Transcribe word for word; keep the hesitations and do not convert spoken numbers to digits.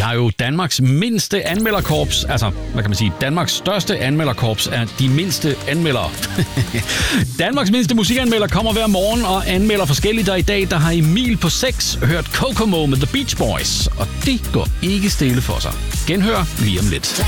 har jo Danmarks mindste anmelderkorps. Altså, hvad kan man sige? Danmarks største anmelderkorps er de mindste anmeldere. Danmarks mindste musikanmelder kommer hver morgen og anmelder forskelligt, og i dag der har Emil på seks hørt Kokomo med The Beach Boys, og det går ikke stille for sig. Genhør lige om lidt.